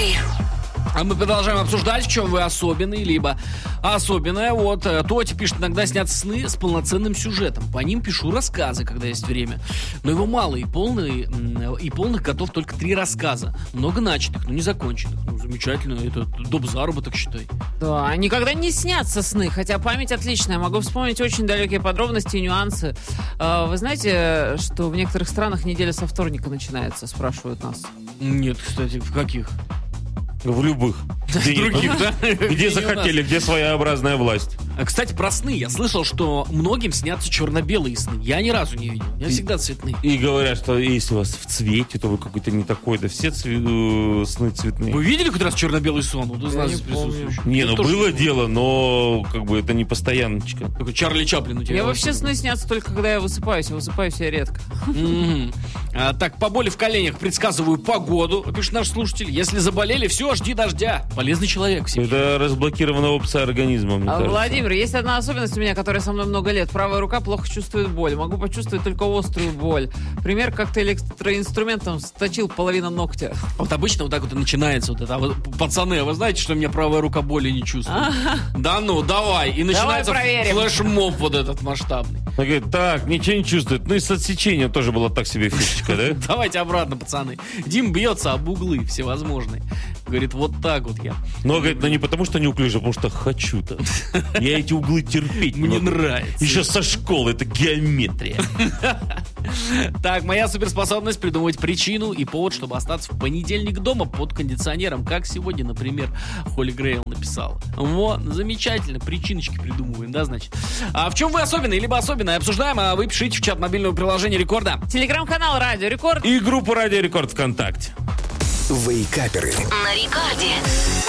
А мы продолжаем обсуждать, в чем вы особенный, либо особенное. Вот, Тоти пишет, иногда снятся сны с полноценным сюжетом. По ним пишу рассказы, когда есть время. Но его мало, и полных готов только 3 рассказа. Много начатых, но не законченных. Ну, замечательно, это доп. Заработок, считай. Да, никогда не снятся сны, хотя память отличная. Могу вспомнить очень далекие подробности и нюансы. Вы знаете, что в некоторых странах неделя со вторника начинается, спрашивают нас? Нет, кстати, в каких? В любых. Других, да? Где захотели, где своеобразная власть. Кстати, про сны. Я слышал, что многим снятся черно-белые сны. Я ни разу не видел. Я всегда цветные. И говорят, что если у вас в цвете, то вы какой-то не такой. Да все сны цветные. Вы видели хоть раз черно-белый сон? Вот из нас не здесь помню. присутствующих. Не, Я ну тоже было не помню. дело, но как бы это не постоянночка. Такой Чарли Чаплин у тебя. Я вообще сны снятся только когда я высыпаюсь. А высыпаюсь я редко. Мгм. Так, по боли в коленях предсказываю погоду. Пишет наш слушатель. Если заболели, все, жди дождя. Полезный человек. Всем. Это разблокированная опция организма, мне кажется. Владимир, есть одна особенность у меня, которая со мной много лет. Правая рука плохо чувствует боль. Могу почувствовать только острую боль. Пример, как ты электроинструментом сточил половину ногтя. Вот обычно вот так вот и начинается вот это. А вот, пацаны, а вы знаете, что у меня правая рука боли не чувствует? Да ну, давай. И начинается проверим. флешмоб вот этот масштабный. Она говорит, так, ничего не чувствует. Ну и с отсечением тоже была так себе фишечка, да? Давайте обратно, пацаны. Дим бьется об углы всевозможные. Говорит, вот так вот я. Но, говорит, не потому что неуклюже, а потому что хочу-то. Я эти углы терпеть не Мне могу. нравится. Еще со школы, это геометрия. Так, моя суперспособность придумывать причину и повод, чтобы остаться в понедельник дома под кондиционером, как сегодня, например, Холли Грейл написала. Вот, замечательно, причиночки придумываем, да, значит. А в чем вы особенные, либо особенное обсуждаем, а вы пишите в чат мобильного приложения Рекорда. Телеграм-канал Радио Рекорд. И группу Радио Рекорд ВКонтакте. Вейкаперы. На рекорде.